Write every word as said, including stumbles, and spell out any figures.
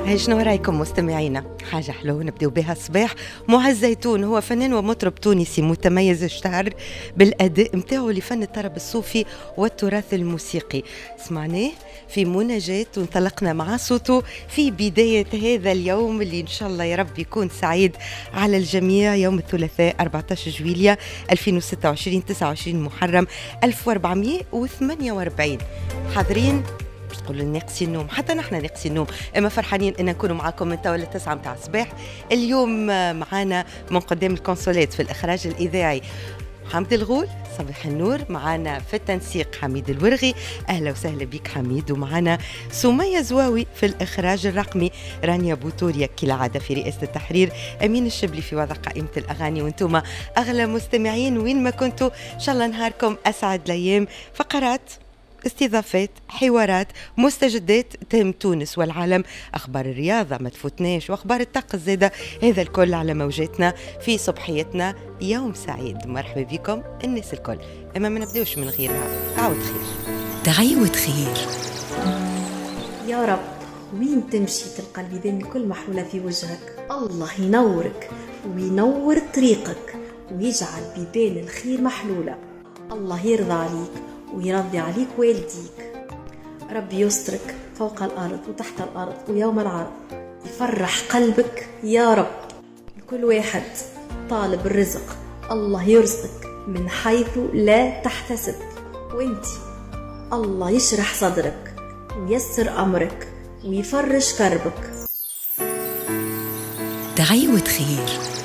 شنو رايكم مستمعينا؟ حاجة حلوة نبدأ بها الصباح. معز زيتون هو فنان ومطرب تونسي متميز، اشتهر بالأداء متاعه لفن الطرب الصوفي والتراث الموسيقي. سمعناه في مناجاة وانطلقنا مع صوته في بداية هذا اليوم اللي إن شاء الله يا رب يكون سعيد على الجميع، يوم الثلاثاء أربعة عشر جويلية ألفين وستة وعشرين تسعة وعشرين محرم ألف وأربعمائة وثمانية وأربعين. حاضرين تقولوا ناقصي النوم، حتى نحن ناقصي النوم، اما فرحانين ان نكونوا معكم من توا للتسعة متاع الصباح. اليوم معانا من قدام الكونسولات في الاخراج الاذاعي حمد الغول، صباح النور. معانا في التنسيق حميد الورغي، اهلا وسهلا بك حميد. ومعانا سمية زواوي في الاخراج الرقمي، رانيا بوتوريا كالعاده في رئاسه التحرير، امين الشبلي في وضع قائمه الاغاني. وانتم اغلى مستمعين وين ما كنتوا ان شاء الله نهاركم اسعد الايام. فقرات، استضافات، حوارات، مستجدات تهم تونس والعالم، أخبار الرياضة ما تفوتناش، وأخبار الطقس زادة، هذا الكل على موجاتنا في صبحيتنا. يوم سعيد، مرحبا بكم الناس الكل. أما ما نبدأوش من غيرها. تعود خير، تعود خير يا رب. وين تمشي تلقى البيبان الكل محلولة في وجهك. الله ينورك وينور طريقك ويجعل بيبان الخير محلولة. الله يرضى عليك ويرضي عليك والديك. ربي يسترك فوق الأرض وتحت الأرض ويوم العرض، يفرح قلبك يا رب. كل واحد طالب الرزق الله يرزقك من حيث لا تحتسب، وانتي الله يشرح صدرك ويسر أمرك ويفرش كربك. تعود خير.